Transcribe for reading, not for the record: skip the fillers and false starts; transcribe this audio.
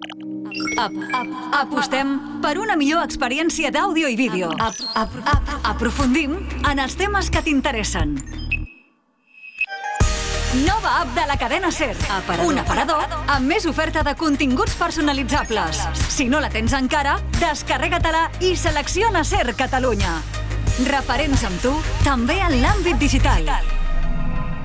Apostem per una millor experiència d'àudio i vídeo. Aprofundim en els temes que t'interessen. Nova app de la cadena SER. Un aparador amb més oferta de continguts personalitzables. Si no la tens encara, descarrega-te-la i selecciona SER Catalunya. Referents amb tu, també en l'àmbit digital.